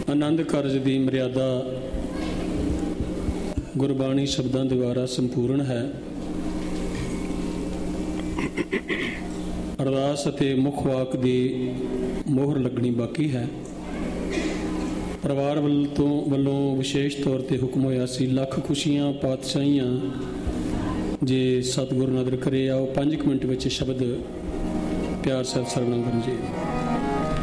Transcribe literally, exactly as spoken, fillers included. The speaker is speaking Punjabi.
ਆਨੰਦ ਕਾਰਜ ਦੀ ਮਰਿਆਦਾ ਗੁਰਬਾਣੀ ਸ਼ਬਦਾਂ ਦੁਆਰਾ ਸੰਪੂਰਨ ਹੈ। ਅਰਦਾਸ ਅਤੇ ਮੁੱਖ ਵਾਕ ਦੀ ਮੋਹਰ ਲੱਗਣੀ ਬਾਕੀ ਹੈ। ਪਰਿਵਾਰ ਵੱਲ ਤੋਂ ਵੱਲੋਂ ਵਿਸ਼ੇਸ਼ ਤੌਰ 'ਤੇ ਹੁਕਮ ਹੋਇਆ ਸੀ, ਲੱਖ ਖੁਸ਼ੀਆਂ ਪਾਤਸ਼ਾਹੀਆਂ ਜੇ ਸਤਿਗੁਰੂ ਨਦਰ ਕਰੇ। ਆਓ ਪੰਜ ਕੁ ਮਿੰਟ ਵਿੱਚ ਸ਼ਬਦ ਪਿਆਰ ਸਾਹਿਬ ਸਰਵਣ ਗੁਰੂ ਜੀ।